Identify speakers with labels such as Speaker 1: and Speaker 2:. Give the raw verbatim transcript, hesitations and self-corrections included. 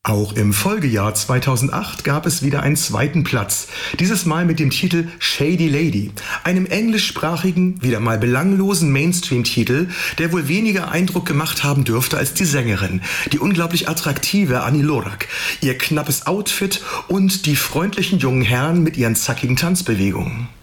Speaker 1: Auch im Folgejahr zweitausendacht gab es wieder einen zweiten Platz, dieses Mal mit dem Titel Shady Lady, einem englischsprachigen, wieder mal belanglosen Mainstream-Titel, der wohl weniger Eindruck gemacht haben dürfte als die Sängerin, die unglaublich attraktive Annie Lorak, ihr knappes Outfit und die freundlichen jungen Herren mit ihren zackigen Tanzbewegungen.